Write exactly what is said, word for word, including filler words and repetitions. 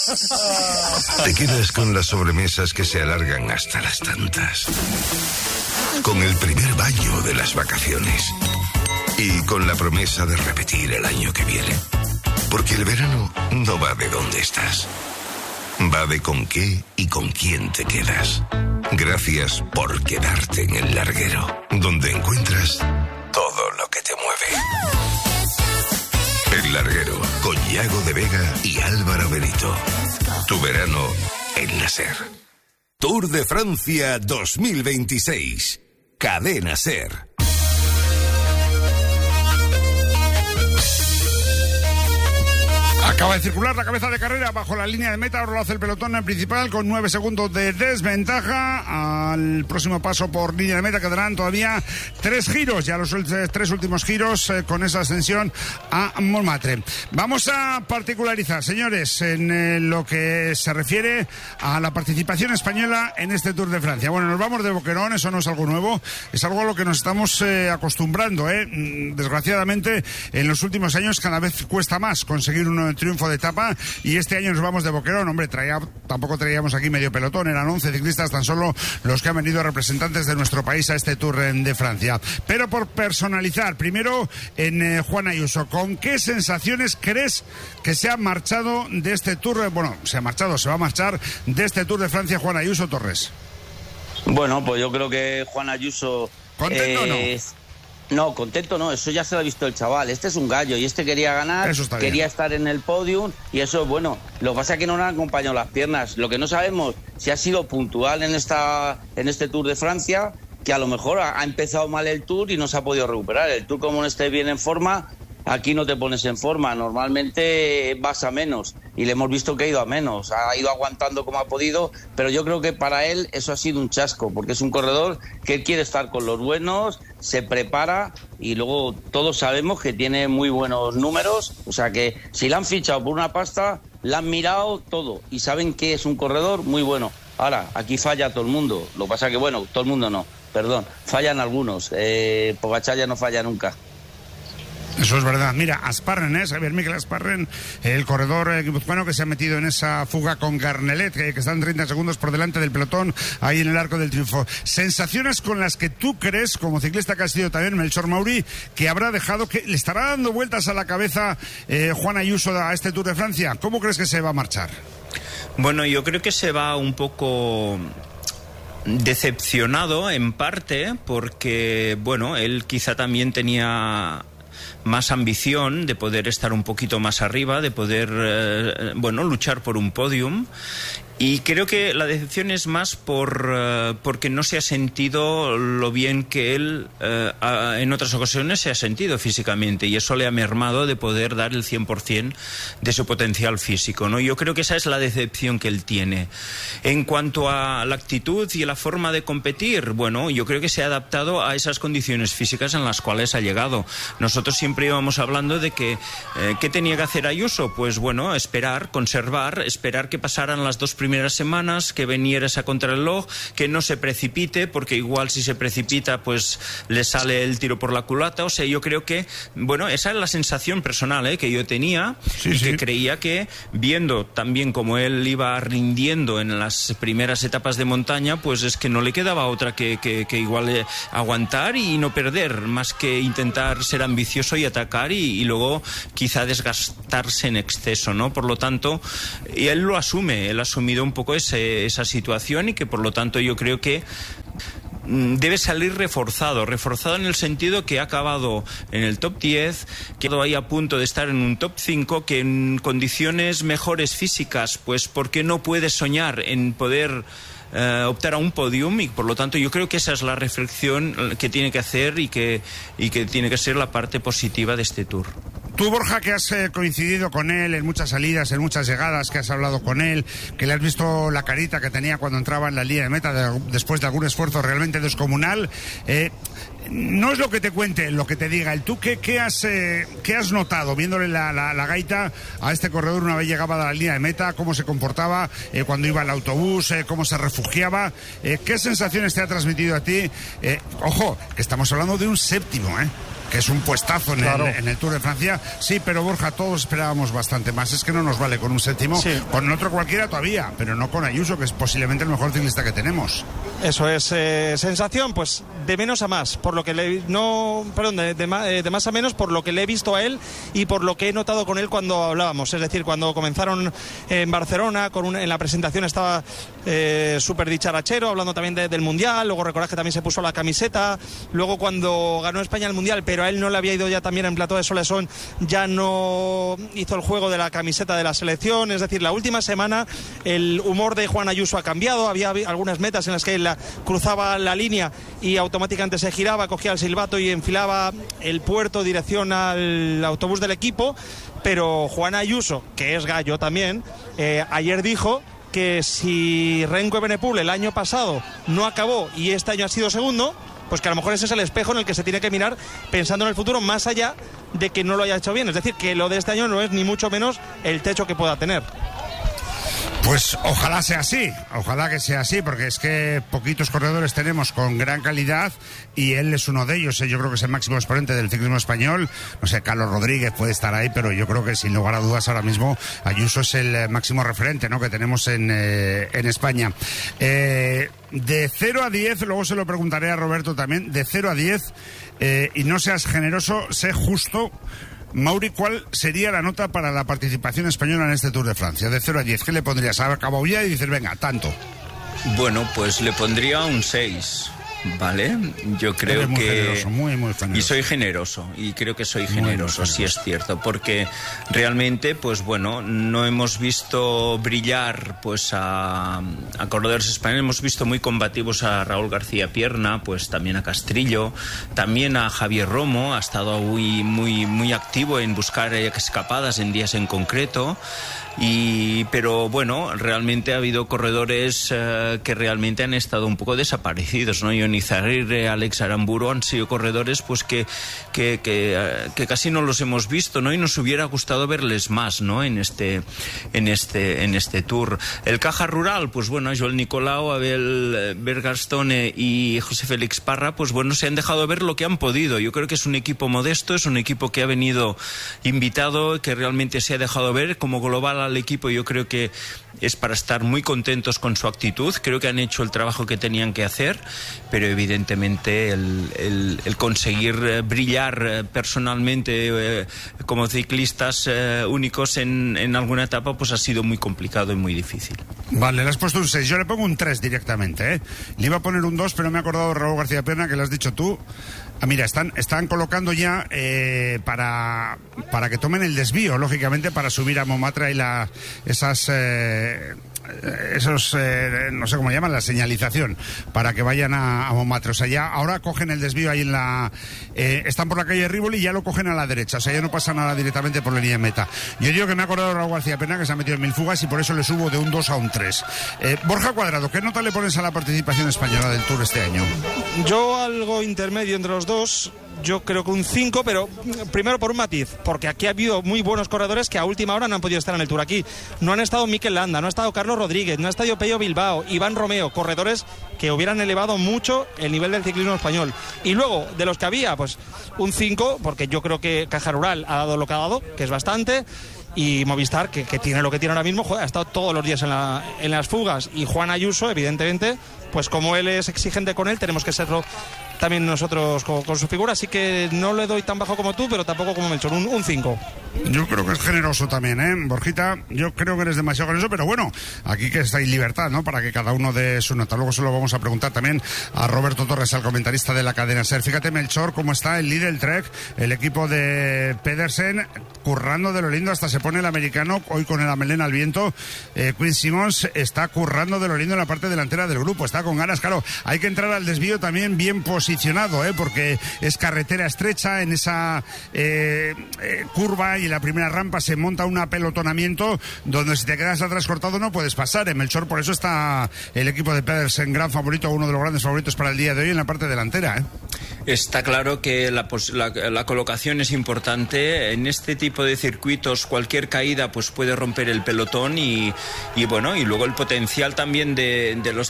Te quedas con las sobremesas que se alargan hasta las tantas. Con el primer baño de las vacaciones. Y con la promesa de repetir el año que viene. Porque el verano no va de dónde estás. Va de con qué y con quién te quedas. Gracias por quedarte en el larguero, donde encuentras todo lo que te mueve. El larguero, con Yago de Vega y Álvaro Benito. Tu verano en la SER. Tour de Francia dos mil veintiséis. Cadena SER. Acaba de circular la cabeza de carrera bajo la línea de meta, ahora lo hace el pelotón principal con nueve segundos de desventaja. Al próximo paso por línea de meta quedarán todavía tres giros, ya los tres últimos giros eh, con esa ascensión a Montmartre. Vamos a particularizar, señores, en eh, lo que se refiere a la participación española en este Tour de Francia. Bueno, nos vamos de boquerón, eso no es algo nuevo, es algo a lo que nos estamos eh, acostumbrando, eh. Desgraciadamente, en los últimos años cada vez cuesta más conseguir un triunfo de etapa y este año nos vamos de boquerón. Hombre, traía, tampoco traíamos aquí medio pelotón, eran once ciclistas tan solo los que han venido representantes de nuestro país a este Tour de Francia. Pero por personalizar, primero en eh, Juan Ayuso, ¿con qué sensaciones crees que se ha marchado de este Tour? Bueno, se ha marchado, se va a marchar de este Tour de Francia Juan Ayuso Torres. Bueno, pues yo creo que Juan Ayuso... ¿Contento eh, o no? No, contento no, eso ya se lo ha visto el chaval. Este es un gallo y este quería ganar, quería bien. estar en el podium y eso es bueno. Lo que pasa es que no le han acompañado las piernas. Lo que no sabemos si ha sido puntual en esta en este Tour de Francia, que a lo mejor ha, ha empezado mal el Tour y no se ha podido recuperar. El Tour, como no esté bien en forma, aquí no te pones en forma. Normalmente vas a menos y le hemos visto que ha ido a menos. Ha ido aguantando como ha podido, pero yo creo que para él eso ha sido un chasco, porque es un corredor que él quiere estar con los buenos, se prepara y luego todos sabemos que tiene muy buenos números. O sea que si le han fichado por una pasta, le han mirado todo y saben que es un corredor muy bueno. Ahora, aquí falla todo el mundo. Lo que pasa que, bueno, todo el mundo no, perdón, fallan algunos. Eh, Pogačar ya no falla nunca. Eso es verdad. Mira, Asparren, ¿eh? Xavier Mikel Asparren, el corredor eh, guipuzcoano que se ha metido en esa fuga con Garnelet, que, que están treinta segundos por delante del pelotón, ahí en el Arco del Triunfo. Sensaciones con las que tú crees, como ciclista que ha sido también Melchor Mauri, que habrá dejado, que le estará dando vueltas a la cabeza eh, Juan Ayuso a este Tour de Francia. ¿Cómo crees que se va a marchar? Bueno, yo creo que se va un poco decepcionado en parte porque, bueno, él quizá también tenía más ambición de poder estar un poquito más arriba, de poder, eh, bueno, luchar por un podium. Y creo que la decepción es más por uh, porque no se ha sentido lo bien que él uh, a, en otras ocasiones se ha sentido físicamente, y eso le ha mermado de poder dar el cien por ciento de su potencial físico, ¿no? Yo creo que esa es la decepción que él tiene. En cuanto a la actitud y la forma de competir, bueno, yo creo que se ha adaptado a esas condiciones físicas en las cuales ha llegado. Nosotros siempre íbamos hablando de que eh, ¿qué tenía que hacer Ayuso? Pues bueno, esperar, conservar, esperar que pasaran las dos primeras semanas, que viniera esa contrarreloj, que no se precipite, porque igual si se precipita pues le sale el tiro por la culata. O sea, yo creo que, bueno, esa es la sensación personal ¿eh? que yo tenía, sí, y sí. que creía que, viendo también como él iba rindiendo en las primeras etapas de montaña, pues es que no le quedaba otra que, que, que igual eh, aguantar y no perder, más que intentar ser ambicioso y atacar y, y luego quizá desgastarse en exceso, ¿no? Por lo tanto, y él lo asume, él ha asumido un poco ese, esa situación, y que por lo tanto yo creo que debe salir reforzado, reforzado en el sentido que ha acabado en el top diez, que ha quedado ahí a punto de estar en un top cinco, que en condiciones mejores físicas, pues ¿por qué no puede soñar en poder Uh, optar a un podium? Y por lo tanto yo creo que esa es la reflexión que tiene que hacer y que, y que tiene que ser la parte positiva de este Tour. Tú, Borja, que has eh, coincidido con él en muchas salidas, en muchas llegadas, que has hablado con él, que le has visto la carita que tenía cuando entraba en la línea de meta de, después de algún esfuerzo realmente descomunal, eh, no es lo que te cuente, lo que te diga él. ¿Tú qué, qué, has, eh, qué has notado viéndole la, la, la gaita a este corredor una vez llegaba a la línea de meta? ¿Cómo se comportaba eh, cuando iba al autobús? Eh, ¿Cómo se refugiaba? Eh, ¿Qué sensaciones te ha transmitido a ti? Eh, ojo, que estamos hablando de un séptimo, ¿eh? que es un puestazo en, claro. el, en el Tour de Francia. Sí, pero Borja, todos esperábamos bastante más. Es que no nos vale con un séptimo, sí. con otro cualquiera todavía, pero no con Ayuso, que es posiblemente el mejor ciclista que tenemos. Eso es, eh, sensación, pues de menos a más, por lo que le, no, perdón, de, de, de más a menos por lo que le he visto a él y por lo que he notado con él cuando hablábamos. Es decir, cuando comenzaron en Barcelona, con una, en la presentación estaba eh, súper dicharachero, hablando también de, del Mundial, luego recordad que también se puso la camiseta, luego cuando ganó España el Mundial, pero a él no le había ido ya también en Plató de Solesón, ya no hizo el juego de la camiseta de la selección. Es decir, la última semana el humor de Juan Ayuso ha cambiado, había algunas metas en las que él la, cruzaba la línea y automáticamente se giraba, cogía el silbato y enfilaba el puerto dirección al autobús del equipo, pero Juan Ayuso, que es gallo también, eh, ayer dijo que si Renko Evenepoel el año pasado no acabó y este año ha sido segundo, pues que a lo mejor ese es el espejo en el que se tiene que mirar pensando en el futuro, más allá de que no lo haya hecho bien. Es decir, que lo de este año no es ni mucho menos el techo que pueda tener. Pues ojalá sea así, ojalá que sea así, porque es que poquitos corredores tenemos con gran calidad y él es uno de ellos. Yo creo que es el máximo exponente del ciclismo español. No sé, Carlos Rodríguez puede estar ahí, pero yo creo que sin lugar a dudas ahora mismo Ayuso es el máximo referente, ¿no?, que tenemos en, eh, en España. Eh, de cero a diez, luego se lo preguntaré a Roberto también, de cero a diez, eh, y no seas generoso, sé justo. Mauri, ¿cuál sería la nota para la participación española en este Tour de Francia? De cero a diez, ¿qué le pondrías? Acabado ya y dices, venga, tanto. Bueno, pues le pondría un seis. Vale, yo creo Eres muy que generoso, muy, muy generoso. Y soy generoso, y creo que soy generoso, sí es cierto, porque realmente, pues bueno, no hemos visto brillar pues a, a corredores españoles. Hemos visto muy combativos a Raúl García Pierna, pues también a Castrillo, también a Javier Romo, ha estado muy, muy, muy activo en buscar escapadas en días en concreto. Y pero bueno, realmente ha habido corredores eh, que realmente han estado un poco desaparecidos, ¿no? Ion Izagirre, Alex Aramburu han sido corredores pues que que, que, eh, que casi no los hemos visto, ¿no? Y nos hubiera gustado verles más, ¿no? En este en este en este Tour. El Caja Rural, pues bueno, Joel Nicolau, Abel Bergastone y José Félix Parra, pues bueno, se han dejado ver lo que han podido. Yo creo que es un equipo modesto, es un equipo que ha venido invitado, que realmente se ha dejado ver como global al equipo. Yo creo que es para estar muy contentos con su actitud. Creo que han hecho el trabajo que tenían que hacer, pero evidentemente el, el, el conseguir brillar personalmente eh, como ciclistas eh, únicos en, en alguna etapa pues ha sido muy complicado y muy difícil. Vale, le has puesto un seis, yo le pongo un tres directamente, ¿eh? Le iba a poner un dos, pero me he acordado de Raúl García Pierna, que le has dicho tú. Ah, mira, están, están colocando ya eh, para, para que tomen el desvío, lógicamente, para subir a Montmartre y la, esas... Eh, esos, eh, no sé cómo llaman, la señalización, para que vayan a, a Montmartre. O sea, ya ahora cogen el desvío ahí en la... Eh, están por la calle Rivoli y ya lo cogen a la derecha. O sea, ya no pasa nada directamente por la línea de meta. Yo digo que me he acordado de Raúl García Pena, que se ha metido en mil fugas, y por eso le subo de un dos a un tres. Eh, Borja Cuadrado, ¿qué nota le pones a la participación española del Tour este año? Yo algo intermedio entre los dos. Yo creo que un cinco, pero primero por un matiz, porque aquí ha habido muy buenos corredores que a última hora no han podido estar en el Tour aquí. No han estado Mikel Landa, no ha estado Carlos Rodríguez, no ha estado Pello Bilbao, Iván Romeo, corredores que hubieran elevado mucho el nivel del ciclismo español. Y luego, de los que había, pues un cinco, porque yo creo que Caja Rural ha dado lo que ha dado, que es bastante. Y Movistar, que, que tiene lo que tiene ahora mismo, joder, ha estado todos los días en, la, en las fugas. Y Juan Ayuso, evidentemente, pues como él es exigente con él, tenemos que serlo también nosotros con, con su figura. Así que no le doy tan bajo como tú, pero tampoco como Melchor, un cinco. Yo creo que es generoso también, ¿eh? Borjita, yo creo que eres demasiado generoso, pero bueno, aquí que está en libertad, ¿no? Para que cada uno dé su nota. Luego se lo vamos a preguntar también a Roberto Torres, al comentarista de la cadena SER. Fíjate, Melchor, cómo está el líder, el Trek, el equipo de Pedersen, currando de lo lindo, hasta se pone el americano, hoy con la melena al viento. eh, Quinn Simmons está currando de lo lindo en la parte delantera del grupo, está con ganas. Claro, hay que entrar al desvío también bien posicionado, ¿eh? Porque es carretera estrecha, en esa eh, eh, curva y la primera rampa se monta un apelotonamiento donde si te quedas atrás cortado no puedes pasar. En Melchor, por eso está el equipo de Pedersen gran favorito, uno de los grandes favoritos para el día de hoy en la parte delantera, ¿eh? Está claro que la, la, la colocación es importante. En este tipo de circuitos cualquier caída pues puede romper el pelotón y, y bueno, y luego el potencial también de, de los